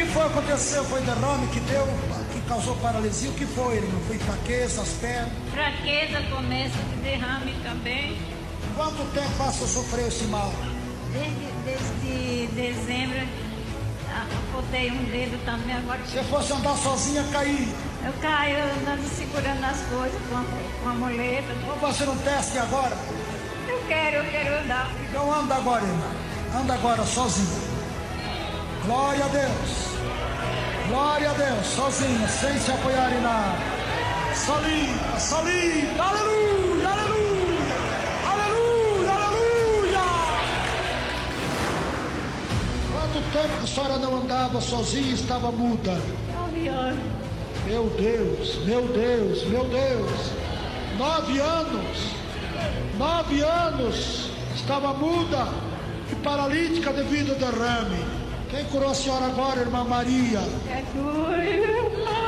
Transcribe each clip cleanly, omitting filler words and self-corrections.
que foi que aconteceu? Foi derrame que deu, que causou paralisia? O que foi, irmão? Foi fraqueza, as pernas? Fraqueza, começa de derrame também. Quanto tempo você sofreu esse mal? Desde dezembro, cortei um dedo também. Agora, Se fosse andar sozinha, cair. eu caio andando segurando as coisas com a muleta. Vamos fazer um teste agora? Eu quero andar. Então anda agora, irmão. Anda agora, sozinha. Glória a Deus. Glória a Deus. Sozinha, sem se apoiar em nada. Solinha, solinha. Aleluia, aleluia. Aleluia, aleluia. Quanto tempo que a senhora não andava sozinha e estava muda? 9 anos. Meu Deus, meu Deus, meu Deus. 9 anos. 9 anos. Estava muda e paralítica devido ao derrame. Quem curou a senhora agora, irmã Maria? É doido.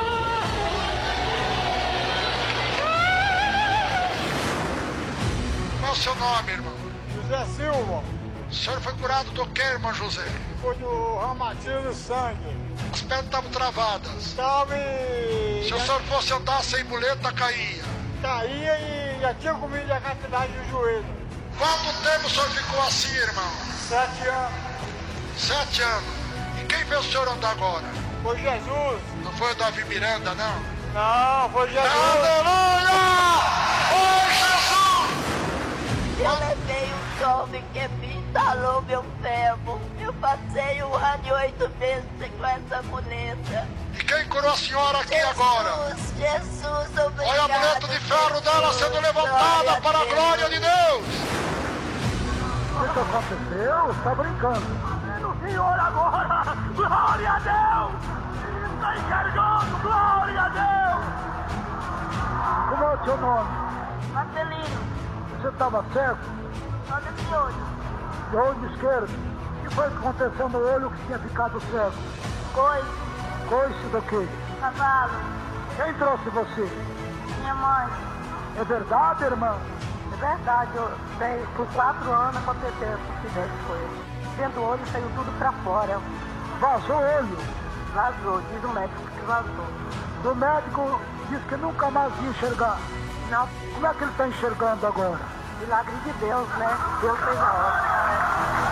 Qual é o seu nome, irmão? José Silva, O senhor foi curado do que, irmão José? foi do reumatismo do sangue. As pernas estavam travadas. Estava e Se o senhor fosse andar sem muleta, caía. caía e já tinha comido a castidade do joelho. Quanto tempo o senhor ficou assim, irmão? 7 anos. 7 anos. E quem fez o senhor andar agora? Foi Jesus. Não foi o Davi Miranda, não? Não, foi Jesus. Aleluia! Oi, Jesus! Eu levei um jovem que me instalou meu ferro. Eu passei 1 ano e 8 meses com essa muleta. E quem curou a senhora aqui agora? Jesus, obrigado. Olha a muleta de ferro dela sendo levantada para a glória de Deus. O que aconteceu? Está brincando. No Senhor agora! Glória a Deus! Está enxergando! Glória a Deus! Como é o seu nome? Marcelino, Você estava cego? olha esse olho. Do olho esquerdo? O que foi que aconteceu no olho que tinha ficado cego? Coice, Coice do quê? cavalo, Quem trouxe você? minha mãe. É verdade, irmão? É verdade, eu tenho, por 4 anos aconteceu esse acidente com ele. Dentro do olho saiu tudo pra fora. Vazou o olho. Vazou, diz o médico que vazou. O médico disse que nunca mais ia enxergar. Não, Como é que ele está enxergando agora? milagre de Deus, né? Deus fez a obra.